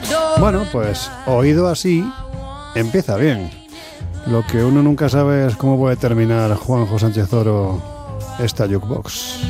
Bueno, pues oído así, empieza bien. Lo que uno nunca sabe es cómo puede terminar Juanjo Sánchez Oro esta jukebox.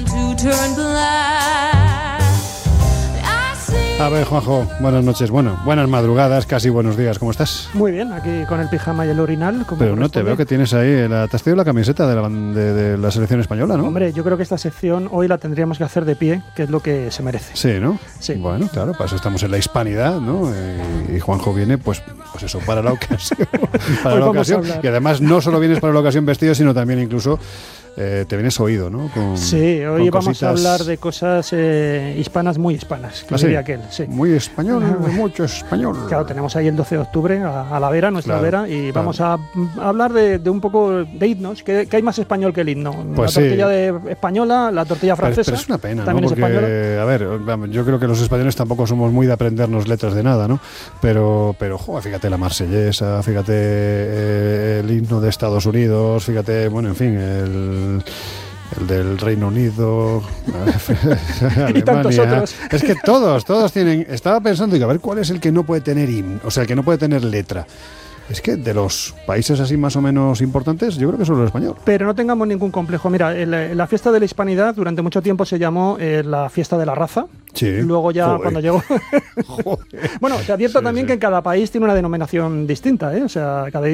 A ver, Juanjo, buenas noches, buenas madrugadas, casi buenos días, ¿cómo estás? Muy bien, aquí con el pijama y el orinal. Pero no te veo que tienes ahí, te has traído la camiseta de la selección española, ¿no? Hombre, yo creo que esta sección hoy la tendríamos que hacer de pie, que es lo que se merece. Sí, ¿no? Sí. Bueno, claro, para eso estamos en la hispanidad, ¿no? Y Juanjo viene, pues eso, para la ocasión. Para la ocasión. Y además no solo vienes para la ocasión vestido, sino también incluso te vienes oído, ¿no? Sí, hoy con vamos a hablar de cosas hispanas, muy hispanas, que diría aquel. Sí. Muy español, mucho español. Claro, tenemos ahí el 12 de octubre a la vera, nuestra vera, y vamos a hablar de un poco de himnos, que hay más español que el himno. Pues la tortilla española, la tortilla francesa. Pero es una pena, también, ¿no? es Porque, española. a ver, yo creo que los españoles tampoco somos muy de aprendernos letras de nada, ¿no? Pero joder, fíjate la marsellesa, fíjate el himno de Estados Unidos, fíjate, bueno, en fin, el del Reino Unido, Alemania. Y tantos otros. Es que todos tienen. Estaba pensando, digo, a ver cuál es el que no puede tener himno, o sea, el que no puede tener letra. Es que de los países así más o menos importantes, yo creo que solo el español. Pero no tengamos ningún complejo. Mira, la fiesta de la hispanidad durante mucho tiempo se llamó la fiesta de la raza. Sí. Luego ya cuando llegó... Bueno, te advierto también que en cada país tiene una denominación distinta, ¿eh? O sea, cada